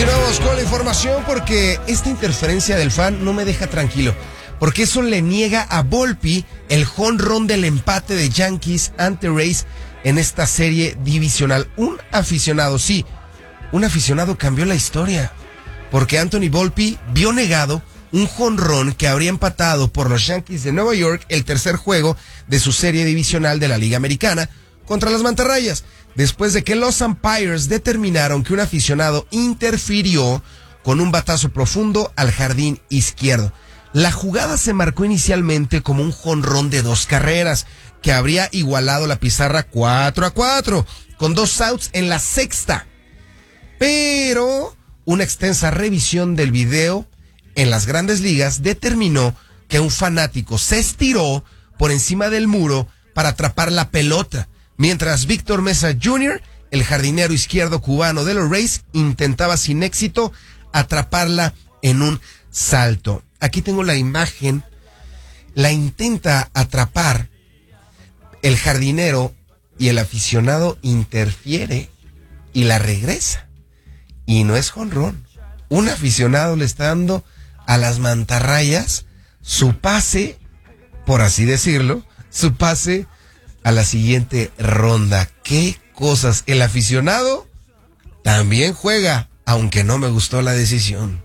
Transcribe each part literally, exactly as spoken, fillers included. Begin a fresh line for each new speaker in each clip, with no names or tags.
Continuamos con la información porque esta interferencia del fan no me deja tranquilo. Porque eso le niega a Volpi el jonrón del empate de Yankees ante Rays en esta serie divisional. Un aficionado, sí, un aficionado cambió la historia. Porque Anthony Volpi vio negado un jonrón que habría empatado por los Yankees de Nueva York el tercer juego de su serie divisional de la Liga Americana contra las Mantarrayas, después de que los umpires determinaron que un aficionado interfirió con un batazo profundo al jardín izquierdo. La jugada se marcó inicialmente como un jonrón de dos carreras, que habría igualado la pizarra cuatro a cuatro, con dos outs en la sexta. Pero una extensa revisión del video en las Grandes Ligas determinó que un fanático se estiró por encima del muro para atrapar la pelota, mientras Víctor Mesa junior, el jardinero izquierdo cubano de los Rays, intentaba sin éxito atraparla en un salto. Aquí tengo la imagen. La intenta atrapar el jardinero y el aficionado interfiere y la regresa. Y no es jonrón. Un aficionado le está dando a las Mantarrayas su pase, por así decirlo, su pase a la siguiente ronda. ¿Qué cosas? El aficionado también juega, aunque no me gustó la decisión.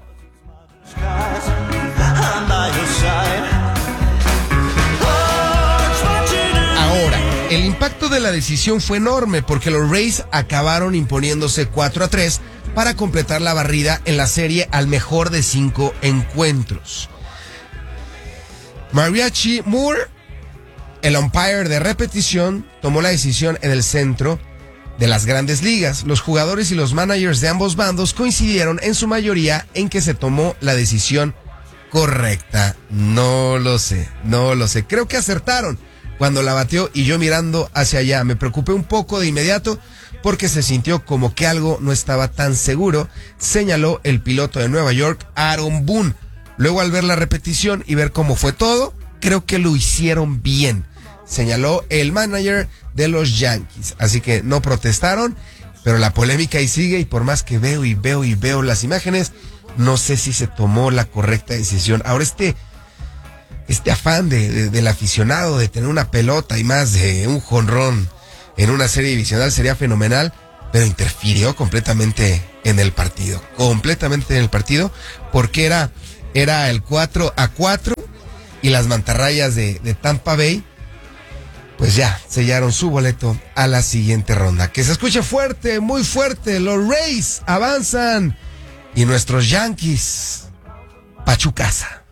Ahora, el impacto de la decisión fue enorme porque los Rays acabaron imponiéndose cuatro a tres para completar la barrida en la serie al mejor de cinco encuentros. Mariachi Moore, el umpire de repetición, tomó la decisión en el centro de las Grandes Ligas. Los jugadores y los managers de ambos bandos coincidieron en su mayoría en que se tomó la decisión correcta. No lo sé, no lo sé. Creo que acertaron cuando la bateó y yo mirando hacia allá. Me preocupé un poco de inmediato porque se sintió como que algo no estaba tan seguro, señaló el piloto de Nueva York, Aaron Boone. Luego, al ver la repetición y ver cómo fue todo, creo que lo hicieron bien, señaló el manager de los Yankees. Así que no protestaron, pero la polémica ahí sigue y por más que veo y veo y veo las imágenes, no sé si se tomó la correcta decisión. Ahora este, este afán de, de, del aficionado de tener una pelota y más de un jonrón en una serie divisional sería fenomenal, pero interfirió completamente en el partido, completamente en el partido, porque era, era el cuatro a cuatro y las Mantarrayas de, de Tampa Bay pues ya sellaron su boleto a la siguiente ronda. Que se escuche fuerte, muy fuerte. Los Rays avanzan y nuestros Yankees pa' chu casa.